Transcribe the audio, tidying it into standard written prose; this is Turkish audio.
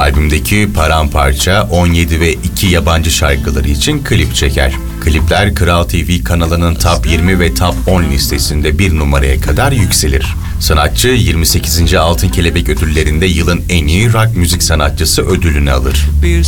Albümdeki Paramparça, 17 ve 2 yabancı şarkıları için klip çeker. Klipler Kral TV kanalının Top 20 ve Top 10 listesinde 1 numaraya kadar yükselir. Sanatçı 28. Altın Kelebek ödüllerinde yılın en iyi rock müzik sanatçısı ödülünü alır.